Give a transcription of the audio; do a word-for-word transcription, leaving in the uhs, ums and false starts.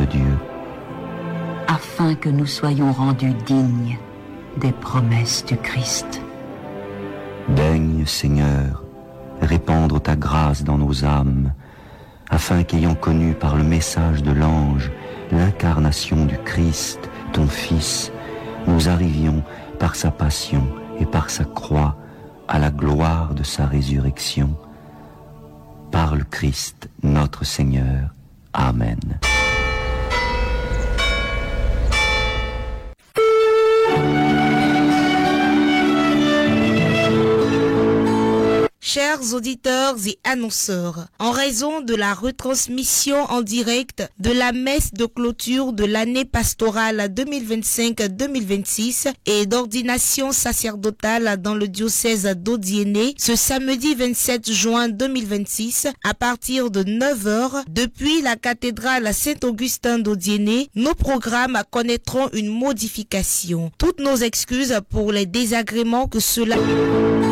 Dieu, afin que nous soyons rendus dignes des promesses du Christ. daigne, Seigneur, répandre ta grâce dans nos âmes, afin qu'ayant connu par le message de l'ange l'incarnation du Christ, ton Fils, nous arrivions par sa passion et par sa croix à la gloire de sa résurrection. Par le Christ, notre Seigneur. Amen. Chers auditeurs et annonceurs, en raison de la retransmission en direct de la messe de clôture de l'année pastorale deux mille vingt-cinq deux mille vingt-six et d'ordination sacerdotale dans le diocèse d'Odiéné ce samedi vingt-sept juin deux mille vingt-six à partir de neuf heures depuis la cathédrale Saint-Augustin d'Odiéné, nos programmes connaîtront une modification. Toutes nos excuses pour les désagréments que cela